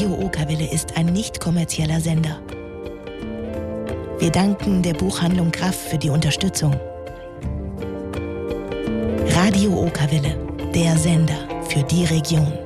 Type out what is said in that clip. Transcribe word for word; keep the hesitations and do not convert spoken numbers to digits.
Radio Okerwelle ist ein nicht kommerzieller Sender. Wir danken der Buchhandlung Graff für die Unterstützung. Radio Okerwelle, der Sender für die Region.